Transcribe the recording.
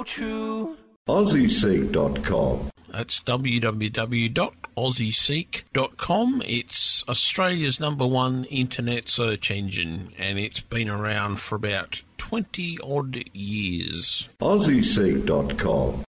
true. AussieSeek.com. That's www.aussieseek.com. It's Australia's #1 internet search engine, and it's been around for about 20-odd years. AussieSeek.com.